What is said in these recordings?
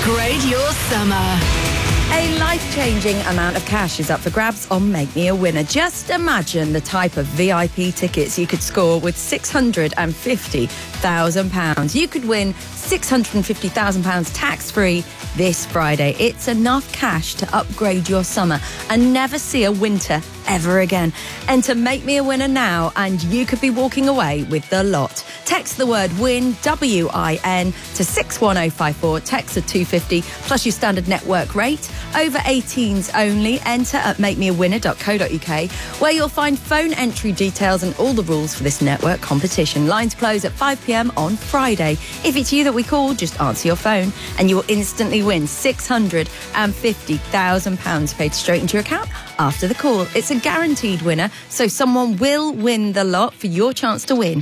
Upgrade your summer. A life-changing amount of cash is up for grabs on Make Me a Winner. Just imagine the type of VIP tickets you could score with £650,000. You could win £650,000 tax-free this Friday. It's enough cash to upgrade your summer and never see a winter ever again. Enter Make Me a Winner now and you could be walking away with the lot. Text the word WIN, W-I-N, to 61054. Text to 250 plus your standard network rate. Over 18s only. Enter at makemeawinner.co.uk, where you'll find phone entry details and all the rules for this network competition. Lines close at 5 p.m. on Friday. If it's you that we call, just answer your phone and you will instantly win £650,000 paid straight into your account after the call. It's a guaranteed winner, so someone will win the lot for your chance to win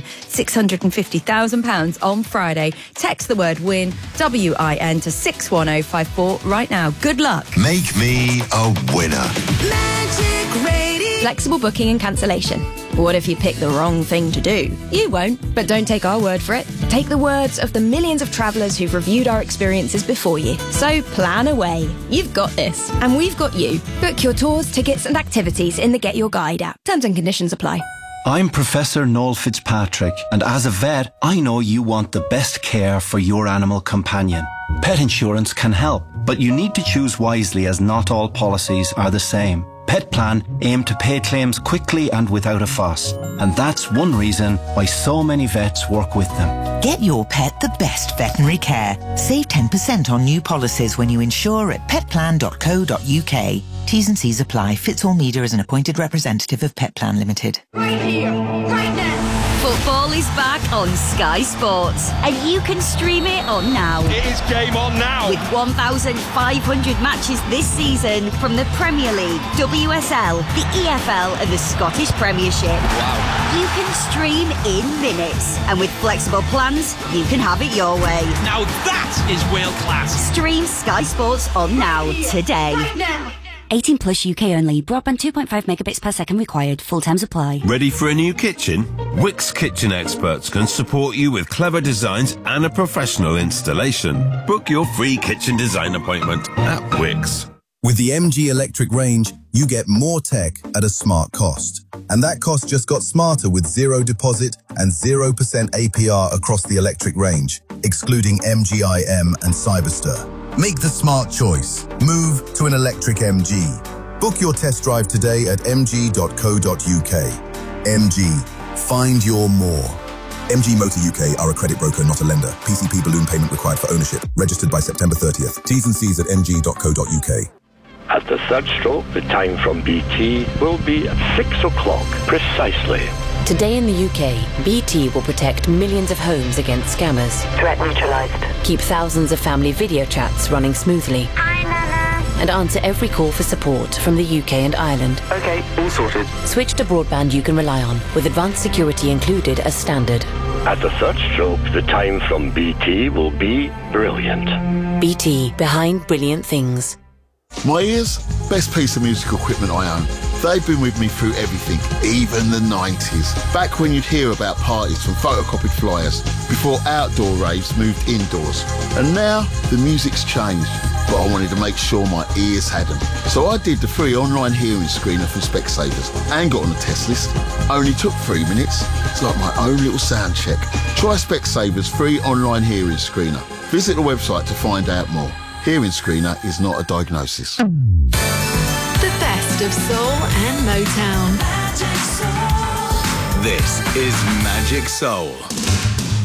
£650,000 on Friday. Text the word WIN, W-I-N, to 61054 right now. Good luck. Make Me a Winner. Magic Radio. Flexible booking and cancellation. What if you pick the wrong thing to do? You won't, but don't take our word for it. Take the words of the millions of travellers who've reviewed our experiences before you. So plan away. You've got this, and we've got you. Book your tours, tickets and activities in the Get Your Guide app. Terms and conditions apply. I'm Professor Noel Fitzpatrick, and as a vet, I know you want the best care for your animal companion. Pet insurance can help, but you need to choose wisely as not all policies are the same. Pet Plan aim to pay claims quickly and without a fuss, and that's one reason why so many vets work with them. Get your pet the best veterinary care. Save 10% on new policies when you insure at petplan.co.uk. T's and C's apply. Fitzall Media is an appointed representative of Pet Plan Limited. Right here, right now. Football is back on Sky Sports, and you can stream it on now. It is game on now. With 1,500 matches this season from the Premier League, WSL, the EFL and the Scottish Premiership. Wow. You can stream in minutes, and with flexible plans, you can have it your way. Now that is world class. Stream Sky Sports on now, today. Right now. 18 plus UK only. Broadband 2.5 megabits per second required. Full terms apply. Ready for a new kitchen? Wickes Kitchen Experts can support you with clever designs and a professional installation. Book your free kitchen design appointment at Wickes. With the MG electric range, you get more tech at a smart cost. And that cost just got smarter with zero deposit and 0% APR across the electric range, excluding MG-IM and Cyberster. Make the smart choice. Move to an electric MG. Book your test drive today at mg.co.uk. MG. Find your more. MG Motor UK are a credit broker, not a lender. PCP balloon payment required for ownership. Registered by September 30th. T's and C's at mg.co.uk. At the third stroke, the time from BT will be at 6 o'clock precisely. Today in the UK, BT will protect millions of homes against scammers. Threat neutralised. Keep thousands of family video chats running smoothly. Hi, Nana. And answer every call for support from the UK and Ireland. Okay, all sorted. Switch to broadband you can rely on, with advanced security included as standard. At the third stroke, the time from BT will be brilliant. BT, behind brilliant things. My ears, best piece of musical equipment I own. They've been with me through everything, even the 90s. Back when you'd hear about parties from photocopied flyers, before outdoor raves moved indoors. And now, the music's changed, but I wanted to make sure my ears had them. So I did the free online hearing screener from Specsavers and got on the test list. Only took 3 minutes. It's like my own little sound check. Try Specsavers free online hearing screener. Visit the website to find out more. Hearing screener is not a diagnosis. The best of soul and Motown. This is Magic Soul.